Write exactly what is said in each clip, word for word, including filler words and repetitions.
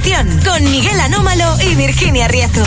Cuestión con Miguel Anómalo y Virginia Riezu.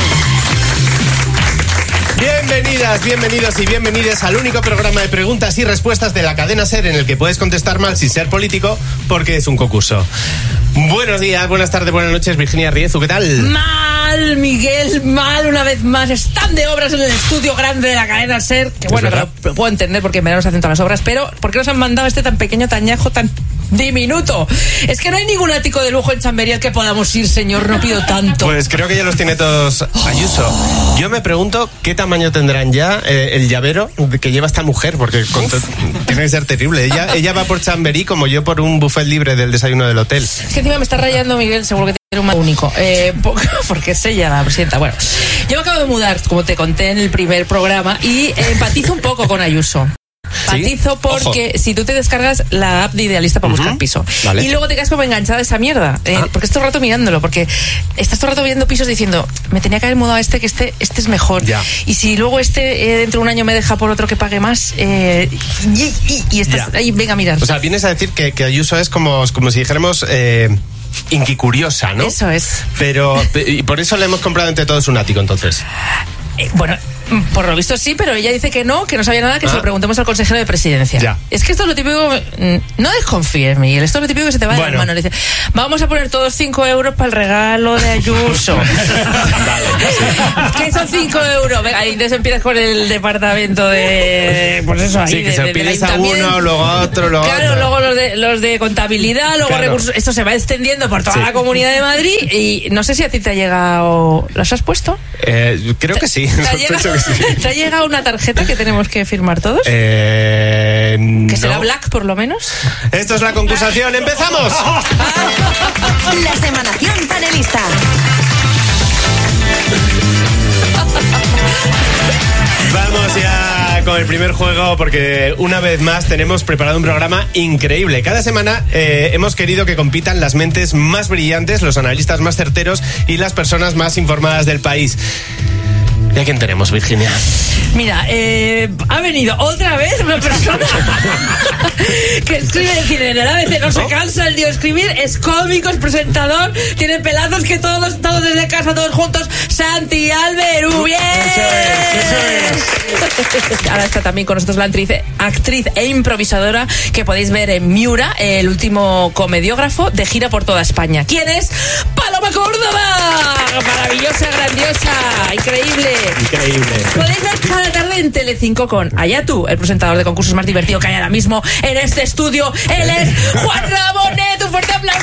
Bienvenidas, bienvenidos y bienvenidas al único programa de preguntas y respuestas de la cadena SER en el que puedes contestar mal sin ser político porque es un concurso. Buenos días, buenas tardes, buenas noches, Virginia Riezu, ¿qué tal? Mal, Miguel, mal una vez más. Están de obras en el estudio grande de la cadena SER, que bueno, lo, lo puedo entender porque en verano se hacen todas las obras, pero ¿por qué nos han mandado este tan pequeño, tan ñajo, tan diminuto? Es que no hay ningún ático de lujo en Chamberí al que podamos ir, señor, no pido tanto. Pues creo que ya los tiene todos Ayuso. Yo me pregunto qué tamaño tendrán ya eh, el llavero que lleva esta mujer, porque con to- tiene que ser terrible. Ella, ella va por Chamberí como yo por un buffet libre del desayuno del hotel. Es que encima me está rayando Miguel, seguro que tiene un mal único, eh, porque es ella la presidenta. Bueno, yo me acabo de mudar, como te conté en el primer programa, y empatizo un poco con Ayuso. Empatizo ¿Sí? porque Ojo. si tú te descargas la app de Idealista para uh-huh. buscar piso, vale. y luego te quedas como enganchada a esa mierda, eh, ah. porque estás todo el rato mirándolo, porque estás todo el rato viendo pisos diciendo, me tenía que haber mudado a este, que este este es mejor, ya. y si luego este eh, dentro de un año me deja por otro que pague más, eh, y, y, y estás ya. ahí, venga a mirar. O sea, vienes a decir que, que Ayuso es como, como si dijéramos eh, inquicuriosa, ¿no? Eso es. Pero, y por eso le hemos comprado entre todos un ático, entonces. Eh, bueno, por lo visto sí, pero ella dice que no, que no sabía nada, que ah. se lo preguntemos al consejero de presidencia. Ya. Es que esto es lo típico, no desconfíes, Miguel, esto es lo típico que se te va de bueno. las manos. Le dice, vamos a poner todos cinco euros para el regalo de Ayuso. ¿Qué son cinco euros? Venga, y entonces empiezas con el departamento de, pues eso, ahí. Sí, que de, se de, pides a uno, luego a otro, luego Claro, otro. luego los de, los de contabilidad, luego claro. recursos, esto se va extendiendo por toda sí. la Comunidad de Madrid, y no sé si a ti te ha llegado, ¿las has puesto? Eh, creo que sí. ¿Te ha llegado, que sí. ¿Te ha llegado una tarjeta que tenemos que firmar todos? Eh, ¿Que no. será Black, por lo menos? Esto es la concursación, ¡empezamos! La semanación panelista. Vamos ya con el primer juego, porque una vez más tenemos preparado un programa increíble. Cada semana eh, hemos querido que compitan las mentes más brillantes, los analistas más certeros y las personas más informadas del país. ¿Y a quién tenemos, Virginia? Mira, eh, ha venido otra vez una persona que escribe decir, en el A B C, no se cansa el tío de escribir, es cómico, es presentador, tiene pelazos que todos, todos desde casa, todos juntos, Santi Alberú, ¡bien! Ahora está también con nosotros la actriz, actriz e improvisadora que podéis ver en Miura, el último comediógrafo de gira por toda España. ¿Quién es? ¡Paloma Córdoba! Maravillosa, grandiosa, increíble. Increíble. Podéis ver cada tarde en Telecinco con Ayatu, el presentador de concursos más divertido que hay ahora mismo en este estudio. Él es Juan Ramonet. Un fuerte aplauso.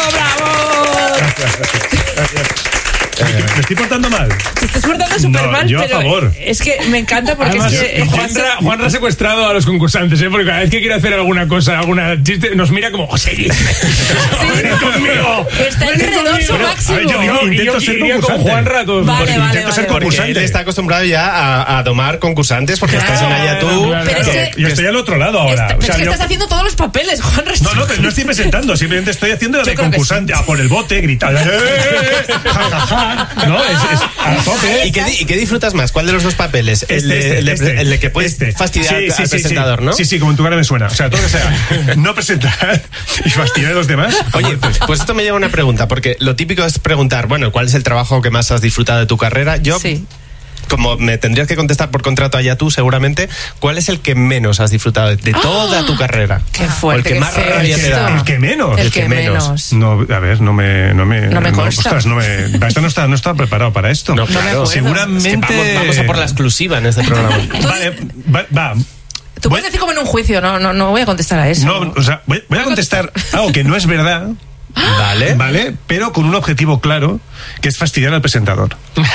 ¡Bravo! Gracias, gracias, gracias. ¿Me estoy portando mal? Te estás portando súper no, mal, yo pero a favor. Es que me encanta porque Además, es que... Juanra, Juanra ha secuestrado a los concursantes, ¿eh? Porque cada vez que quiere hacer alguna cosa, alguna chiste, nos mira como, José, sí, ven conmigo. Está enredoso máximo. A ver, yo digo, intento yo ser concursante. con Juanra todos. Vale, vale, vale, intento vale, ser vale. concursante. Porque él está acostumbrado ya a, a domar concursantes, porque Claro, estás en Ayatú. Claro, pero claro. es que- yo estoy al otro lado ahora. Está, o sea, es que yo- estás haciendo todos los papeles, Juan. No, no, pero no estoy presentando, simplemente estoy haciendo la Yo de creo que concursante, a por el bote, gritando. ¡Eh, eh, eh! ¡Ja, ja, ja! No, es, es a tope. ¿Y qué, di- ¿Y qué disfrutas más? ¿Cuál de los dos papeles? El, Este, de, este, el, de, este, el de que puedes este. fastidiar Sí, al, sí, al sí, presentador, sí. ¿no? Sí, sí, como en tu cara me suena. O sea, todo que sea no presentar y fastidiar a los demás. Oye, pues, pues esto me lleva a una pregunta, porque lo típico es preguntar, bueno, ¿cuál es el trabajo que más has disfrutado de tu carrera? Yo, Sí. como me tendrías que contestar por contrato allá tú, seguramente, ¿cuál es el que menos has disfrutado de, de toda tu carrera? Qué O fuerte, el que qué más feo rabia te esto. da. El que menos. El el que que menos. menos. No, a ver, no me... No me, No me consta. ostras, no me... Esto no está, no está preparado para esto. No, me claro. acuerdo. Seguramente... Es que vamos, vamos a por la exclusiva en este programa. Vale, va... va. Tú puedes decir como en un juicio, no, no, no voy a contestar a eso. No, o sea, voy, voy a contestar algo que no es verdad, ¿Vale? ¿vale? Pero con un objetivo claro, que es fastidiar al presentador.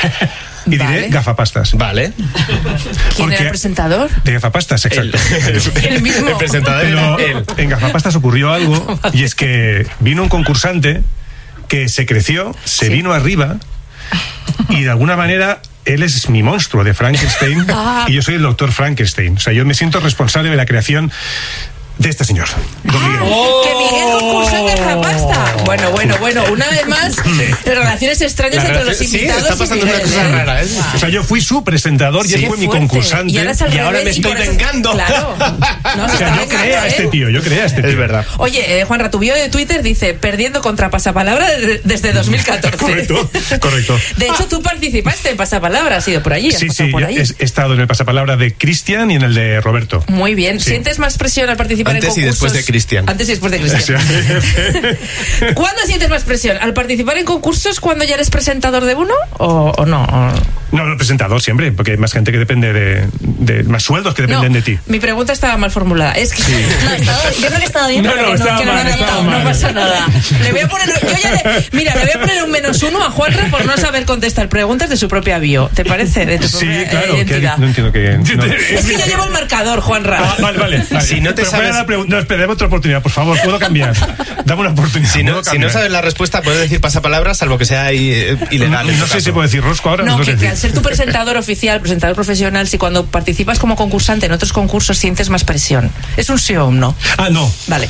Y diré Vale. gafapastas. Vale. ¿Quién porque- era el presentador? De gafapastas, exacto. El mismo. El presentador Pero era él. en gafapastas ocurrió algo, y es que vino un concursante que se creció, se Sí. vino arriba, y de alguna manera... Él es mi monstruo de Frankenstein Ah. y yo soy el doctor Frankenstein. O sea, yo me siento responsable de la creación de este señor, don Miguel. ¡Oh! ¡Que Miguel concursante en la pasta! Bueno, bueno, bueno, una vez más, relaciones extrañas entre los invitados. Sí, está pasando y Miguel, una cosa ¿eh? rara, ¿eh? Wow. O sea, yo fui su presentador y él Qué fue mi fuerte. concursante. Y ahora, es al Y ahora revés, me y estoy por eso- vengando. Claro. No, se O sea, está yo creé vengando, a este ¿eh? tío, yo creé a este tío. Es verdad. Oye, eh, Juanra, tu bio de Twitter dice perdiendo contra Pasapalabra de- desde dos mil catorce. Correcto, correcto. De hecho, tú participaste en Pasapalabra, has ido por allí. has Sí, pasado sí, por yo ahí. he, he estado en el pasapalabra de Cristian y en el de Roberto. Muy bien. Sí. ¿Sientes más presión al participar Antes en y concursos? después de Cristian. Antes y después de Cristian. ¿Cuándo sientes más presión? ¿Al participar en concursos cuando ya eres presentador de uno o, o no? O- No, no, presentador siempre, porque hay más gente que depende de, de más sueldos que dependen no, de ti. mi pregunta estaba mal formulada. Es que No, he estado- yo creo que he estado bien. No, pero no, que estaba que no mal, me han estaba notado. mal. no pasa nada. Le voy a poner, yo ya le- mira, le voy a poner un menos uno a Juanra por no saber contestar preguntas de su propia bio. ¿Te parece? De tu Sí, propia, eh, claro, que identidad. no entiendo que... no. Es que yo llevo el marcador, Juanra. Ah, vale, vale, vale. Si no te Pero fuera sabes- la pregunta- no, espera, dame otra oportunidad, por favor, puedo cambiar. Dame una oportunidad. Si no, puedo si no cambiar. sabes la respuesta, puedes decir pasapalabra, salvo que sea eh, ilegal. en No tu sé caso. si puedo decir rosco ahora. No, sé que, qué que decir. al ser tu presentador oficial, presentador profesional, si cuando participas como concursante en otros concursos sientes más presión. ¿Es un sí o un no? Ah, no. Vale.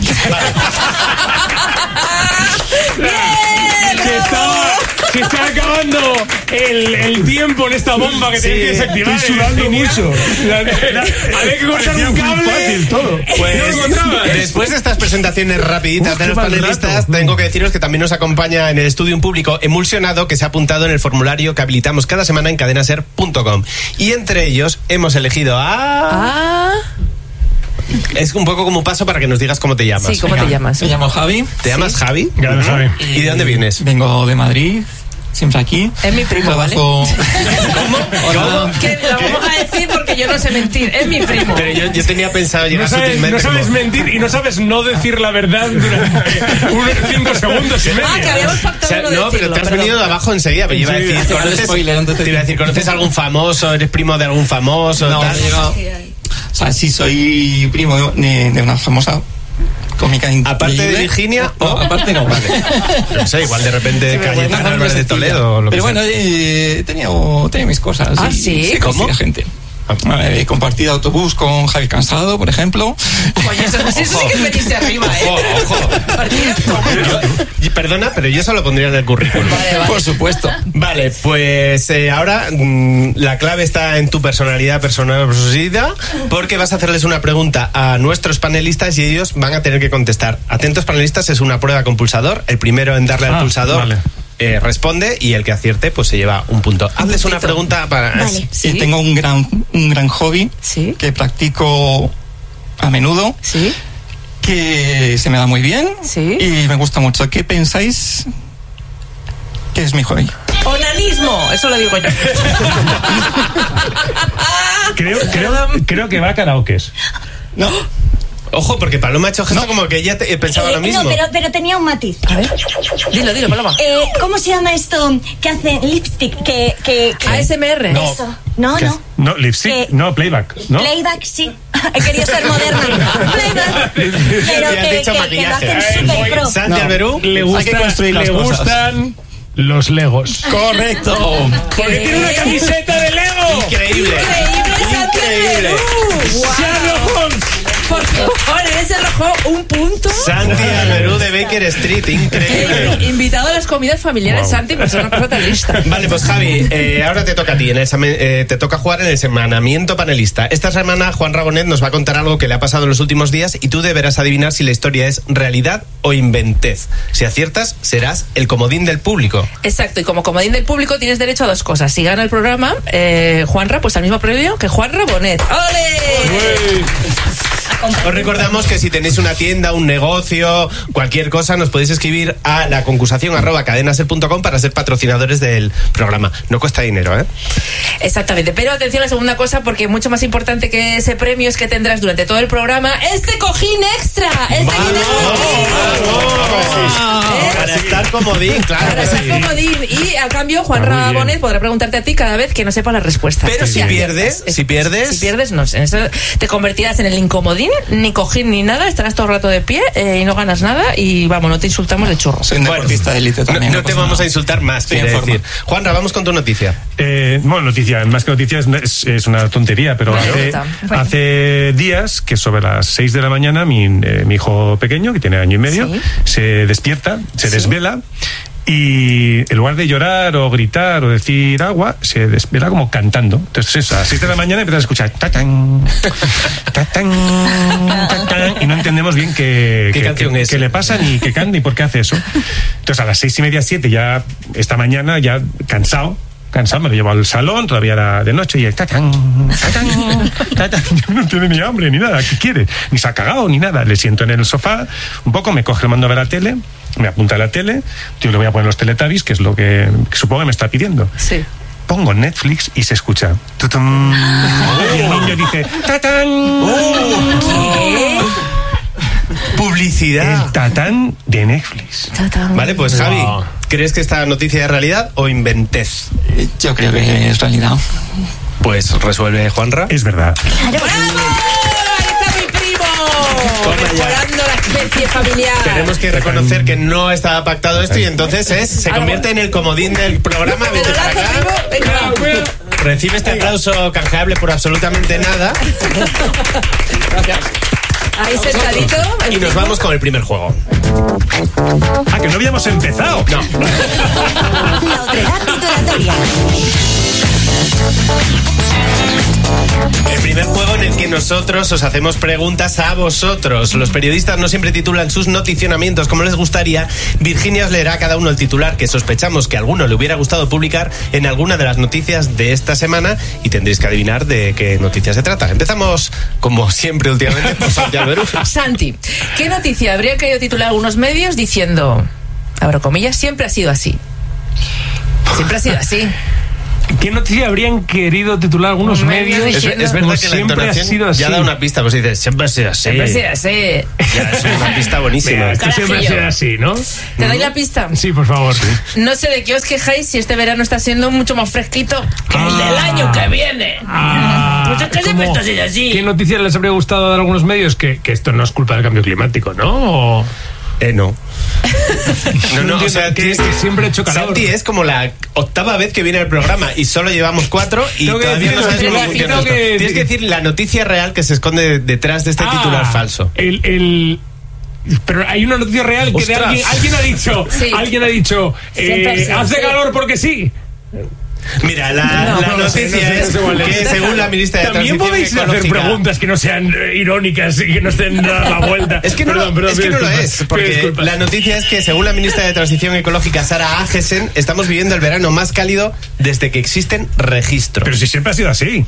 Se está, se está acabando el, el tiempo en esta bomba que Sí, tenéis que desactivar. estoy sudando Genial. mucho. Había que cortar Parecía un muy cable. fácil todo. Pues ¿No lo encontrabas? después de estas presentaciones rapiditas Uf, de qué los mal panelistas, rato. tengo que deciros que también nos acompaña en el estudio un público emulsionado que se ha apuntado en el formulario que habilitamos cada semana en cadenaser punto com. Y entre ellos hemos elegido a... Ah, Es un poco como un paso para que nos digas cómo te llamas. sí, ¿cómo te llamas? Me llamo Javi. ¿Te llamas Javi? Gracias, Javi. ¿Y de dónde vienes? Vengo de Madrid, siempre aquí. Es mi primo, ¿vale? Trabajo... ¿Cómo? Que lo vamos a decir porque yo no sé mentir. Es mi primo. Pero yo, yo tenía pensado llegar No sabes, sutilmente no sabes como- mentir y no sabes no decir la verdad durante unos cinco segundos y medio. Ah, que habíamos O pactado sea, no, no, pero decirlo, te has perdón. venido de abajo enseguida. Pero yo iba a Sí, decir, hacer el ¿conoces, spoiler antes de te iba a decir, ¿conoces algún famoso? ¿Eres primo de algún famoso? No, tal? he llegado- O sea, sí soy primo de, de una famosa cómica Aparte de increíble. Virginia, No, ¿o? aparte no, vale. No sé, igual de repente Sí, pero bueno, Cayetana una Álvarez de sencilla. Toledo o lo que Pero sea. bueno, eh, he tenido, he tenido mis cosas. Ah, y ¿sí? sé ¿Cómo? conocer a gente. He compartido autobús con Javi Cansado, por ejemplo. Oye, eso, eso sí que es venirse arriba, ¿eh? Ojo, ojo. Partida. Yo- perdona, pero yo eso lo pondría en el currículum. Vale, vale. Por supuesto. Vale, pues eh, ahora mm, la clave está en tu personalidad, personalidad, porque vas a hacerles una pregunta a nuestros panelistas y ellos van a tener que contestar. Atentos panelistas, es una prueba con pulsador. El primero en darle al Ah, pulsador vale. eh, responde y el que acierte pues se lleva un punto. Hazles una pregunta para... Vale. Sí. Y tengo un gran, un gran hobby Sí. que practico a menudo, Sí. que se me da muy bien Sí. y me gusta mucho. ¿Qué pensáis que es mi hobby? Onanismo, eso lo digo yo. Creo, creo, creo que va a karaokes. No. Ojo, porque Paloma ha hecho gesto como que ella te- pensaba Eh, lo mismo. No, pero, pero tenía un matiz. A ver. Dilo, dilo, Paloma. Eh, ¿Cómo se llama esto que hace lipstick? Que, que, que- A S M R. Eso. No, no. No, lipstick, Que- no, playback, ¿no? Playback, sí. He querido ser moderna. Playback. Pero Me has que, dicho que, que lo maquillaje. hacen Eh, super pro. Santi No. Alberú. Le, Hay gusta, que construir las le cosas. gustan los Legos. Correcto. Porque tiene una camiseta de Lego. Increíble. Increíble, Santi Increíble. Alberú. Guau. Sherlock Holmes. Por favor, en ese rojo un punto. Santi Alberú de Baker Street, increíble. Eh, Invitado a las comidas familiares, Wow. Santi, persona protagonista. Vale, pues Javi, eh, ahora te toca a ti, en el semen- eh, te toca jugar en el semanamiento panelista. Esta semana Juan Rabonet nos va a contar algo que le ha pasado en los últimos días y tú deberás adivinar si la historia es realidad o inventez. Si aciertas, serás el comodín del público. Exacto, y como comodín del público tienes derecho a dos cosas. Si gana el programa, eh, Juanra, pues al mismo premio que Juan Rabonet. ¡Ole! Os recordamos que si tenéis una tienda, un negocio, cualquier cosa, nos podéis escribir a la concursación arroba cadenaser punto com para ser patrocinadores del programa. No cuesta dinero, ¿eh? Exactamente, pero atención a la segunda cosa, porque mucho más importante que ese premio es que tendrás durante todo el programa este cojín extra. Este ¡Vamos! Para estar comodín, claro Para que ser sí. comodín. Y a cambio, Juan Ah, muy bien. Rabonet podrá preguntarte a ti cada vez que no sepa la respuesta. Pero si Ya, pierdes, ya, si pierdes- Si pierdes, no. En eso te convertirás en el incomodín comodín, ni cojín, ni nada. Estarás todo el rato de pie eh, y no ganas nada. Y vamos, no te insultamos de churro. Soy un deportista de élite también. No, no te vamos a insultar más, Estoy quiere en forma. decir. Juanra, vamos con tu noticia. Eh, bueno, noticia, más que noticia es, es, es una tontería, pero Bueno, hace, está. Bueno. hace días que sobre las seis de la mañana mi, eh, mi hijo pequeño, que tiene año y medio, Sí. se despierta, se Sí. desvela. Y en lugar de llorar o gritar o decir agua, se desvela como cantando. Entonces eso, a las seis de la mañana empiezas a escuchar tatán, tatán, tatán, y no entendemos bien qué, ¿Qué qué- canción qué- es? qué le pasa ni qué canta ni por qué hace eso. Entonces a las seis y media, siete, ya esta mañana, ya cansado, cansado, me lo llevo al salón, todavía era de noche, y el tatán, tatán, tatán, no tiene ni hambre ni nada, ¿qué quiere? Ni se ha cagado ni nada. Le siento en el sofá, un poco, me coge el mando a ver la tele, me apunta a la tele, yo le voy a poner los Teletubbies, que es lo que, que supongo que me está pidiendo. Sí. Pongo Netflix y se escucha. Tutum. Y el niño dice, ¡tatán! Publicidad. El tatán de Netflix. Vale, pues Javi, ¿crees que esta noticia es realidad o inventez? Eh, Yo creo que es realidad. Pues resuelve Juanra. Es verdad. ¡Bravo! ¡Ahí está mi primo! Toma ya. Mejorando la especie familiar. Tenemos que reconocer que no estaba pactado esto y entonces es, se Ah, convierte en el comodín del programa. Te Vete lo para lanzo, acá. primo. Venga. Recibe este aplauso canjeable por absolutamente nada Ahí sentadito. el y nos primo. vamos con el primer juego. Ah, que no habíamos empezado. No. La otredad titulatoria. El primer juego en el que nosotros os hacemos preguntas a vosotros. Los periodistas no siempre titulan sus noticionamientos como les gustaría. Virginia os leerá a cada uno el titular que sospechamos que a alguno le hubiera gustado publicar en alguna de las noticias de esta semana y tendréis que adivinar de qué noticia se trata. Empezamos, como siempre últimamente, por Santiago Berú. Santi, ¿qué noticia habría querido titular algunos medios diciendo, abro comillas, siempre ha sido así? Siempre ha sido así. ¿Qué noticia habrían querido titular algunos Los medios? medios Es, diciendo- es Como verdad que la siempre ha entonación sido así. ya da una pista, pues dices, siempre ha sido así. Siempre ha sido así. Ya, es una pista buenísima. Mira, esto siempre ha sido Carajillo. así, ¿no? ¿Te doy la pista? Sí, por favor. No sé de qué os quejáis si este verano está siendo mucho más fresquito que el Ah. del año que viene. Ah, Pues es que siempre ¿cómo? está siendo así. ¿Qué noticias les habría gustado dar a algunos medios? Que, que esto no es culpa del cambio climático, ¿no? O- Eh, no. No, no, o entiendo, sea, que- tienes que siempre ha hecho calor. Santi es como la octava vez que viene al programa y solo llevamos cuatro y Tengo que todavía decir, no sabes tengo cómo que- funciona tengo esto. que- Tienes que decir la noticia real que se esconde detrás de este Ah, titular falso. El, el- Pero hay una noticia real que de Ostras. alguien, alguien ha dicho, Sí. alguien ha dicho, Siempre ha eh, sido hace así. calor porque sí. Mira, la, No, la no lo sé, noticia no sé, no es sé cuál es. que según la ministra de También Transición podéis hacer Ecológica... preguntas que no sean eh, irónicas y que no estén a la vuelta. Es que no, Perdón, lo, perdón, es, que pido no lo disculpas, es, pido porque disculpas. la noticia es que según la ministra de Transición Ecológica, Sara Agesen, estamos viviendo el verano más cálido desde que existen registros. Pero si siempre ha sido así.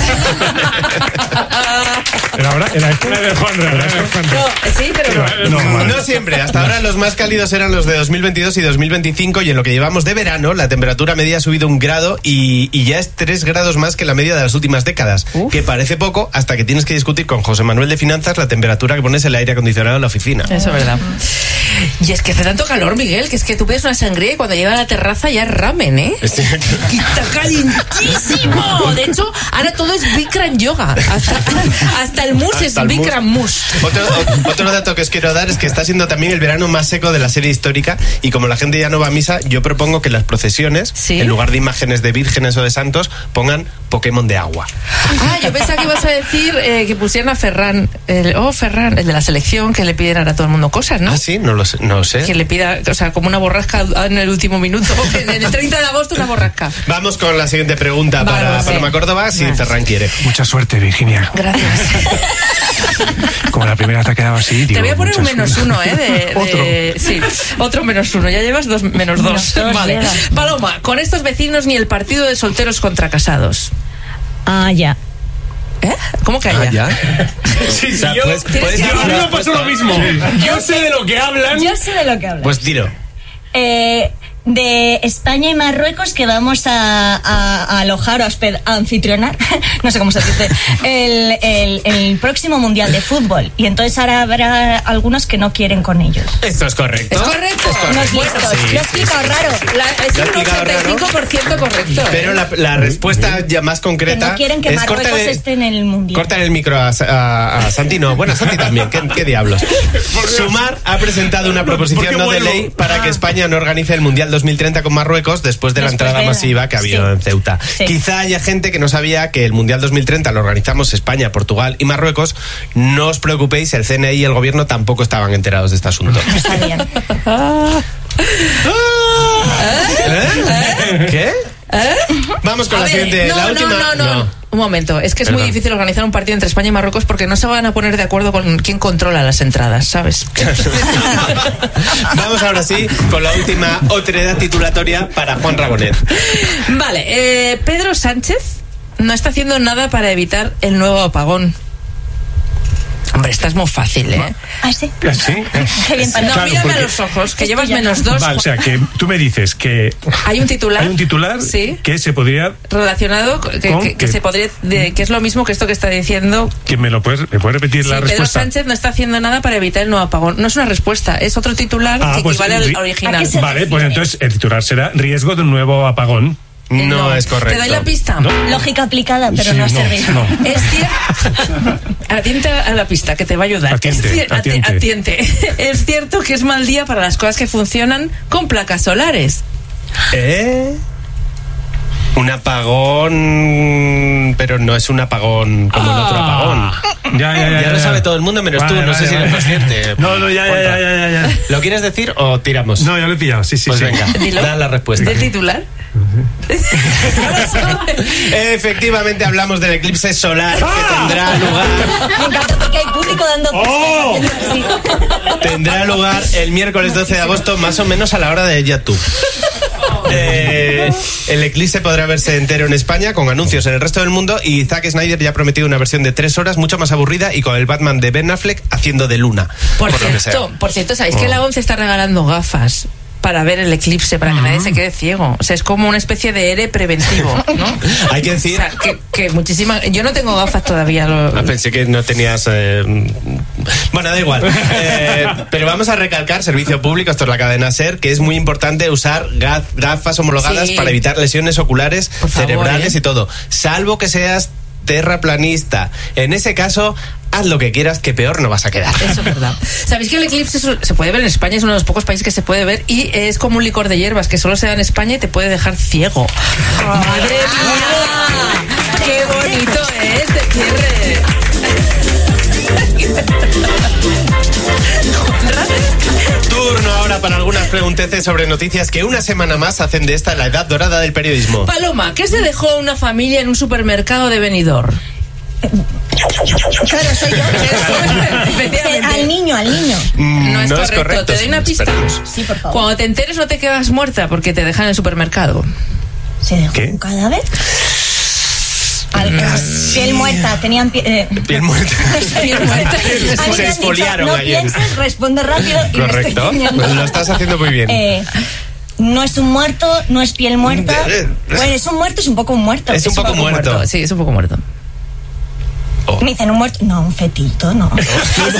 Era ahora, era esto. La de Juanra, la de Juanra. No, sí, pero no. No, vale. No siempre, hasta ahora los más cálidos eran los de dos mil veintidós y dos mil veinticinco y en lo que llevamos de verano la temperatura media ha subido un grado y, y ya es tres grados más que la media de las últimas décadas, Uf. que parece poco hasta que tienes que discutir con José Manuel de Finanzas la temperatura que pones el aire acondicionado en la oficina. Eso es verdad. Y es que hace tanto calor, Miguel, que es que tú pides una sangría y cuando llega a la terraza ya es ramen, ¿eh? Este- Que está calentísimo. De hecho, ahora todo es Bikram yoga. Hasta, hasta el mus Hasta es el mus. Bikram mus. Otro, o- otro dato que os quiero dar es que está siendo también el verano más seco de la serie histórica y como la gente ya no va a misa, yo propongo que las procesiones, ¿Sí? en lugar de imágenes de vírgenes o de santos, pongan Pokémon de agua. Ah, yo pensaba que ibas a decir eh, que pusieran a Ferran, el, oh, Ferran, el de la selección, que le piden ahora a todo el mundo cosas, ¿no? Ah, sí, no lo sé. No lo sé. Que le pida, o sea, como una borrasca en el último minuto, en el treinta de agosto una borrasca. Vamos con la siguiente pregunta para Vamos, sí. Paloma Córdoba, si Vale. Ferran quiere. Mucha suerte, Virginia. Gracias. Como la primera te ha quedado así, digo, Te voy a poner un mucha menos suerte. uno, ¿eh? De, de- sí, otro menos uno. Ya llevas dos menos dos. Menos dos, Vale. lleva. Paloma, con estos vecinos ni el partido de solteros contra casados. Ah, ya. ¿Eh? ¿Cómo que Ah, haya? ya. Sí, sí, O sea, yo, puedes- puedes yo- decir a mí una me pasó lo mismo. Yo sé de lo que hablan. Yo sé de lo que hablas. Pues tiro. Eh, de España y Marruecos, que vamos a, a, a alojar o a, hosped- a anfitrionar, no sé cómo se dice, el, el, el próximo Mundial de Fútbol. Y entonces ahora habrá algunos que no quieren con ellos. Esto es correcto. Es correcto. Unos listos. Sí, Lo he sí, explicado sí, raro. sí. La- es Lo ha un explicado ochenta y cinco por ciento correcto. ¿eh? Pero la, la respuesta ya más Que concreta no quieren que es Marruecos córtale- esté en el Mundial. Córtale el micro a, a, a Santi, no. Bueno, a Santi también, ¿qué, qué diablos? Sumar ha presentado una proposición no de ley para que España no organice el Mundial dos mil treinta con Marruecos después de la Después entrada de la- masiva que ha habido sí. en Ceuta. Sí. Quizá haya gente que no sabía que el Mundial dos mil treinta lo organizamos España, Portugal y Marruecos. No os preocupéis, el C N I y el gobierno tampoco estaban enterados de este asunto. No sabían. ¿Eh? ¿Qué? Vamos con A la ver, siguiente, no, la no, última. No, no, No. Un momento, es que es Perdón. muy difícil organizar un partido entre España y Marruecos porque no se van a poner de acuerdo con quién controla las entradas, ¿sabes? Vamos ahora sí con la última otredad titulatoria para Juan Ragonet. Vale, eh, Pedro Sánchez no está haciendo nada para evitar el nuevo apagón. Hombre, esta es muy fácil, ¿eh? ¿Ah, sí? ¿Sí? Qué bien para No, Claro, mírame porque- a los ojos, que Esto llevas ya menos no. dos. Vale, o sea, que tú me dices que Hay un titular. hay un titular Sí. que se podría... Relacionado, que, ¿Con que- qué? que se podría, de- que es lo mismo que esto que está diciendo. que me lo puedes, me puedes repetir Sí, la Pedro respuesta. Sánchez no está haciendo nada para evitar el nuevo apagón. No es una respuesta, es otro titular Ah, que pues, equivale al ri- original. ¿A qué se Vale, pues refiere? entonces el titular será riesgo de un nuevo apagón. No, es correcto. ¿Te doy la pista? ¿No? Lógica aplicada, pero Sí, no ha no, servido. no. Es cierto. Atiente a la pista que te va a ayudar. Atiente, es cier- ati- atiente. atiente. Es cierto que es mal día para las cosas que funcionan con placas solares. ¿Eh? Un apagón, pero no es un apagón como el otro apagón. Ya, ya, ya. Ya lo sabe todo el mundo menos Vale, tú, no vale, sé si vale. eres consciente. No, no, ya, ya, Juanpa. ya, ya, ya, ya. ¿Lo quieres decir o tiramos? No, ya lo he pillado, sí, sí, Pues sí. venga, Dilo. da la respuesta. ¿De titular? No lo sabe. Efectivamente hablamos del eclipse solar que tendrá lugar Me encanta porque hay público dando ¡Oh! Sí. tendrá lugar el miércoles doce de agosto más o menos a la hora de YouTube. Eh, el eclipse podrá verse entero en España con anuncios en el resto del mundo y Zack Snyder ya ha prometido una versión de tres horas mucho más aburrida y con el Batman de Ben Affleck haciendo de luna. Por, lo que cierto, sea. por cierto, ¿sabéis que la ONCE está regalando gafas para ver el eclipse, para que nadie se quede ciego? O sea, es como una especie de E R E preventivo, ¿no? Hay que decir... O sea, que, que muchísima... Yo no tengo gafas todavía. Lo... Ah, pensé que no tenías... eh, Bueno, da igual. Eh, pero vamos a recalcar, servicio público, esto es la cadena SER, que es muy importante usar gaf- gafas homologadas Sí. para evitar lesiones oculares, Por favor, cerebrales ¿eh? y todo. Salvo que seas terraplanista. En ese caso, haz lo que quieras, que peor no vas a quedar. Eso es verdad. ¿Sabéis que el eclipse es- se puede ver en España? Es uno de los pocos países que se puede ver y es como un licor de hierbas que solo se da en España y te puede dejar ciego. ¡Madre mía! ¡Qué bonito es de cierre! Turno ahora para algunas pregunteces sobre noticias que una semana más hacen de esta la edad dorada del periodismo. Paloma, ¿qué se dejó una familia en un supermercado de Benidorm? Claro, soy yo. Efectivamente. Al niño, al niño. Mm, No es correcto. ¿Te doy una pista? Esperemos. Sí, por favor. Cuando te enteres no te quedas muerta porque te dejan en el supermercado. ¿Se dejó ¿Qué? un cadáver? Al- piel muerta, tenían pie- eh, Piel muerta. Piel muerta. a mí me han Se dicho, exfoliaron no ayer. pienses, responde rápido y me Correcto. estoy teniendo. Lo estás haciendo muy bien. Eh, no es un muerto, no es piel muerta. Bueno, es un muerto, es un poco un muerto. Es un poco muerto. Sí, es un poco muerto. Oh. Me dicen un muerto. No, un fetito, no. ¿Qué?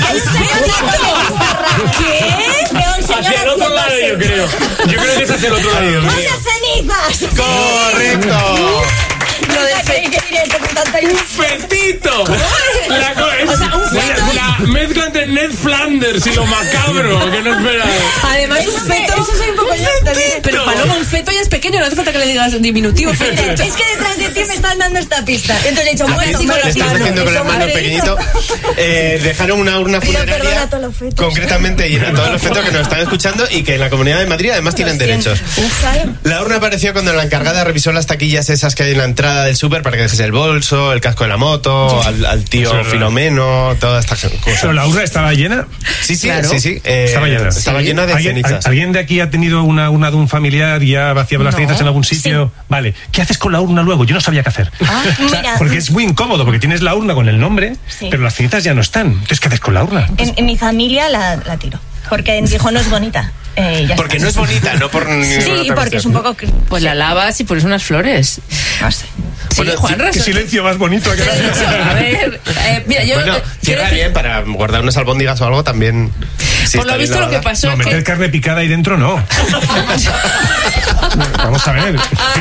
Veo un señor Hacia el otro lado, yo creo. Yo creo que es hacia el otro lado. ¡Muchas cenizas! Correcto. Lo de fe- ¿qué diría esto con tanta ilusión? ¡Fetito! La, co- es- O sea, un feto. la, la mezcla entre Ned Flanders y lo macabro, que no esperaba. Además, un feto. Eso soy un poco yo también. Pero Paloma, un feto ya es pequeño, no hace falta que le digas diminutivo. Feto. Es que detrás de ti me están dando esta pista. Entonces he dicho, muerto, sí, muerto. Le estás claro, haciendo con la eso, mano Margarito. pequeñito. Eh, dejaron una urna Pido perdón funeraria a todos los fetos. concretamente y a todos los fetos que nos están escuchando y que en la Comunidad de Madrid además tienen derechos. Uf, ¿sabes? La urna apareció cuando la encargada revisó las taquillas esas que hay en la entrada del súper para que dejes el bolso, el casco de la moto, al, al Eso tío es verdad. Filomeno, todas estas ¿Pero cosas. la urna estaba llena? Sí, sí, Claro. sí, sí. eh, Estaba llena. Estaba Sí. llena de ¿Alguien, cenizas. al- ¿Alguien de aquí ha tenido una urna de un familiar y ha vaciado las No. cenizas en algún sitio? Vale. ¿Qué haces con la urna luego? Yo no sabía qué hacer. Ah, O sea, mira. porque es muy incómodo, porque tienes la urna con el nombre, Sí. pero las cenizas ya no están. Entonces, ¿qué haces con la urna? En, en mi familia la, la tiro. Porque dijo, no es bonita. Eh, ya Porque está. no es bonita, no por ninguna Sí, otra porque es un cuestión. poco... Pues la lavas y pones unas flores. No sé. Sí, Bueno, Juanra. Qué silencio más bonito que A ver, eh, mira, yo... Bueno, eh, quiero cierra decir- bien para guardar unas albóndigas o algo también. si Por está lo bien visto lo que lavada. pasó No, es meter que... carne picada ahí dentro no. Vamos a ver.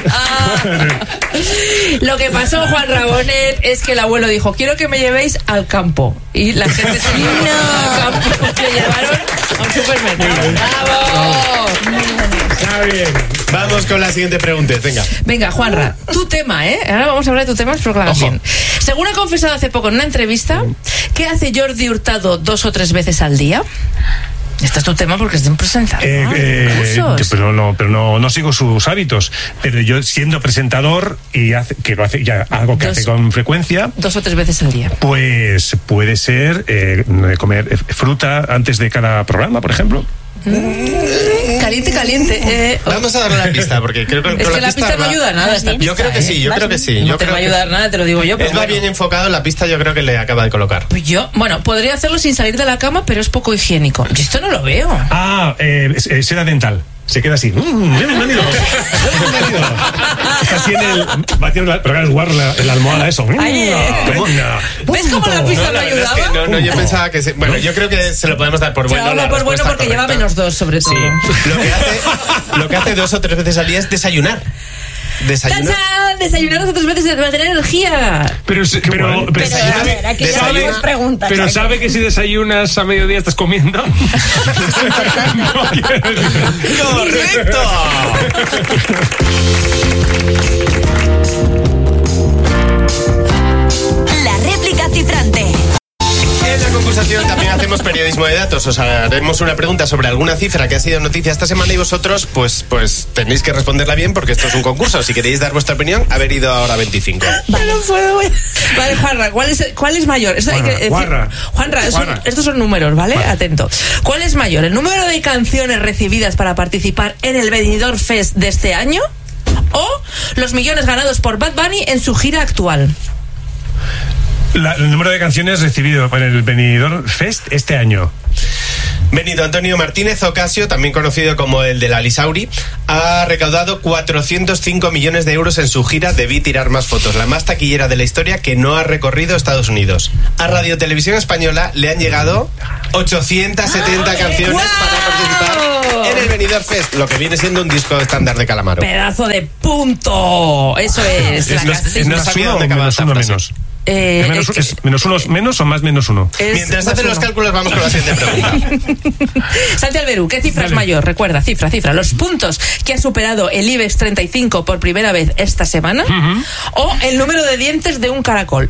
Lo que pasó, Juan Rabonet, es que el abuelo dijo, quiero que me llevéis al campo. Y la gente se llevó al campo. Se llevaron a un supermercado. ¡Bravo! Está bien. Vamos con la siguiente pregunta, venga. Venga, Juanra, tu tema, ¿eh? Ahora vamos a hablar de tu tema, espero que lo hagas Ojo. bien. Según ha confesado hace poco en una entrevista, ¿qué hace Jordi Hurtado dos o tres veces al día? Este es tu tema porque es de un presentador. Eh, eh, Concursos. pero no, pero no, no sigo sus hábitos. Pero yo siendo presentador y hace, que lo hace ya algo que Dos. hace con frecuencia, Dos o tres veces al día. pues puede ser eh, comer fruta antes de cada programa, por ejemplo. Caliente, caliente. Eh, oh. Vamos a darle la pista, porque creo que Es con que la pista no va- ayuda a nada. Esta Yo pista, creo que ¿eh? sí, yo Vas creo que bien. sí. No yo te creo va a que- ayudar nada, te lo digo yo. Pero Él va bueno. bien enfocado, la pista yo creo que le acaba de colocar. Pues yo, bueno, podría hacerlo sin salir de la cama, pero es poco higiénico. Yo esto no lo veo. Ah, eh, eh, seda dental. Se queda así. Mm, bienvenido. Bienvenido. Está así en el. Va tirando la, pero claro, es guarro la, en la almohada, eso. Ay, ¿Cómo? ¿Ves cómo la pista No, no la verdad es ayudaba? que no, no, yo pensaba que... se- bueno, yo creo que se lo podemos dar por Se bueno. lo la hago por bueno respuesta porque lleva correcta. menos dos, sobre todo. Sí. Lo que, hace, lo que hace dos o tres veces al día es desayunar. Desayunar. ¡Tachán! Desayunar dos o tres veces para tener energía. Pero, se- pero, guay. pero, Pero, a ver, aquí ya Desayuno. tenemos preguntas. pero aquí. sabe que si desayunas a mediodía estás comiendo. No, quiero decir- ¡Correcto! La réplica cifrante. En la concursación también hacemos periodismo de datos. Os haremos una pregunta sobre alguna cifra que ha sido noticia esta semana y vosotros, pues, pues tenéis que responderla bien porque esto es un concurso. Si queréis dar vuestra opinión, haber ido ahora veinticinco. No puedo. Vale, Juanra, ¿cuál es, cuál es mayor? Esto hay Juanra, que decir- Juanra. Juanra, son- Juanra. estos son números, ¿vale? Atento. ¿Cuál es mayor? ¿El número de canciones recibidas para participar en el Benidorm Fest de este año? ¿O los millones ganados por Bad Bunny en su gira actual? La- el número de canciones recibido en el Benidorm Fest este año. Benito Antonio Martínez Ocasio, también conocido como el de la Lisauri, ha recaudado cuatrocientos cinco millones de euros en su gira Debí tirar más fotos, la más taquillera de la historia que no ha recorrido Estados Unidos. A Radio Televisión Española le han llegado ochocientas setenta canciones para participar en el Benidorm Fest, lo que viene siendo un disco estándar de Calamaro. Pedazo de punto. Eso es. la ¿Es, no, casita. es no más sabía uno o dónde acababa menos esta uno frase. menos? Eh, ¿Es menos, eh, es menos unos menos o más menos uno? es Mientras más hacen los uno. cálculos, vamos con la siguiente pregunta. Santi Alberú, ¿qué cifra es mayor? Recuerda, cifra, cifra. Los puntos que ha superado el IBEX treinta y cinco por primera vez esta semana o el número de dientes de un caracol.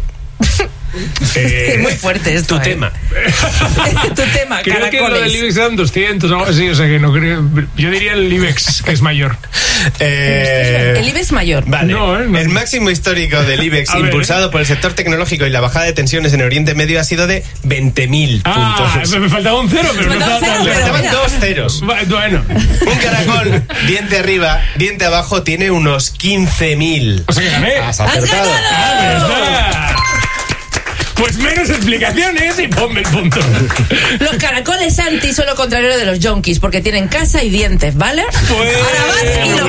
Eh, Es muy fuerte esto. Tu ¿eh? tema. Tu tema, Creo que lo caracoles. del IBEX eran doscientos o algo así, o sea que no creo. Yo diría el IBEX, que es mayor. Eh, El IBEX mayor. Vale. No, eh, no. El máximo histórico del IBEX, A ver, impulsado por el sector tecnológico y la bajada de tensiones en Oriente Medio, ha sido de veinte mil Ah, puntos. me faltaba un cero, pero Me no faltaba estaba un tan Le cero, lejos. faltaban mira. dos ceros. Va- Bueno, Un caracol, diente arriba, diente abajo, tiene unos quince mil. o sea que gané. Has ¡Has acertado. ganado! Está. Pues menos explicaciones y ponme el punto. Los caracoles, Santi, son lo contrario de los yonkis, porque tienen casa y dientes, ¿vale? Pues- Ahora vas y lo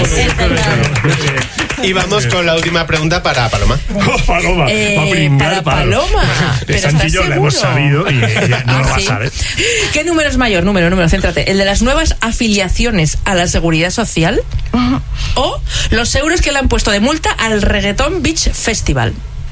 cantas. Y vamos con la última pregunta para Paloma. Oh, Paloma, Eh, va a pringar, para Palo. Paloma. De Pero Santi y yo ¿estás lo hemos seguro? sabido y ella no Ah, lo va a ¿sí? saber. ¿Qué número es mayor? Número, número, céntrate. ¿El de las nuevas afiliaciones a la seguridad social? ¿O los euros que le han puesto de multa al Reggaeton Beach Festival?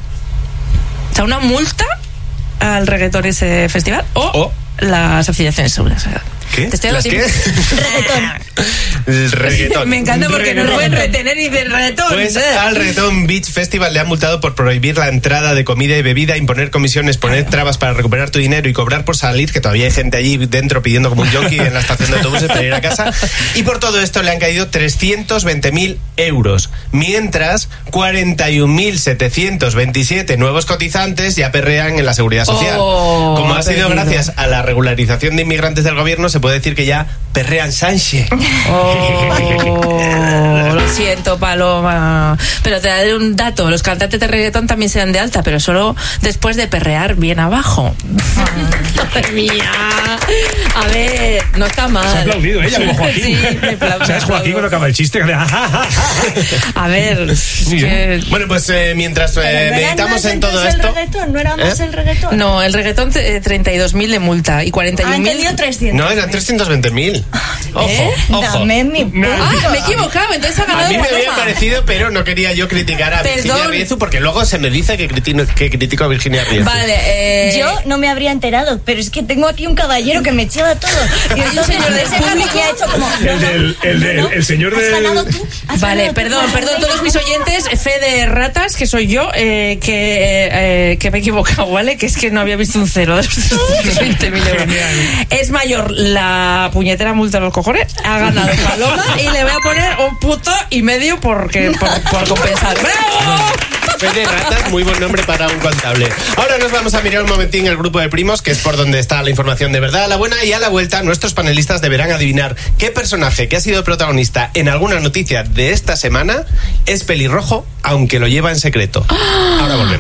O sea, una multa al Reggaeton ese festival o, O- las afiliaciones de seguridad social. ¿Qué? Te estoy ¿Las dando qué? tiempo. El reggaetón. Me encanta porque no lo pueden retener y dicen reggaetón. Pues Eh. al Reggaeton Beach Festival le han multado por prohibir la entrada de comida y bebida, imponer comisiones, poner trabas para recuperar tu dinero y cobrar por salir, que todavía hay gente allí dentro pidiendo como un yonki en la estación de autobuses para ir a casa. Y por todo esto le han caído trescientos veinte mil euros, mientras cuarenta y un mil setecientos veintisiete nuevos cotizantes ya perrean en la seguridad social. Oh, Como ha ha sido perdido. gracias a la regularización de inmigrantes del gobierno, se puede decir que ya perrean Sánchez. Oh, lo siento. siento, Paloma. Pero te daré un dato. Los cantantes de reggaetón también se dan de alta, pero solo después de perrear bien abajo. Madre mía. A ver, no está mal. Se ha aplaudido ella, como Joaquín. Sí, me aplaudo. ¿Sabes, Joaquín, cuando acaba el chiste? A ver, es que... Bueno, pues eh, mientras eh, meditamos en todo esto... ¿El reggaetón? ¿No era más ¿Eh? el reggaetón? No, el reggaetón eh, treinta y dos mil de multa y cuarenta y Ah, un mil. entendido trescientos. No, eran trescientos veinte mil. Ojo, ¿Eh? ojo. Dame mi punto. Ah, me he equivocado, entonces ha ganado A mí me había Paloma. parecido, pero no quería yo criticar a Virginia Perdón. Riezu, porque luego se me dice que critico, que critico a Virginia Riezu. Vale, eh... Yo no me habría enterado, pero es que tengo aquí un caballero que me chiva todo. Y entonces señor del ese rato público. me ha hecho como... El del- el del- no, el señor ¿has del- ganado tú? ¿Has Vale, ganado tú? perdón, perdón todos mis oyentes, fe de ratas, que soy yo, eh, que, eh, que me he equivocado, ¿vale? Que es que no había visto un cero de los veinte mil euros. Es mayor la puñetera multa de los cojones, ha ganado Paloma y le voy a poner un puto y medio porque, por, por compensar. ¡Bravo! Fe de ratas, muy buen nombre para un contable. Ahora nos vamos a mirar un momentín el grupo de primos, que es por donde está la información de verdad, la buena, y a la vuelta nuestros panelistas deberán adivinar qué personaje que ha sido protagonista en alguna noticia de esta semana es pelirrojo, aunque lo lleva en secreto. Ahora volvemos.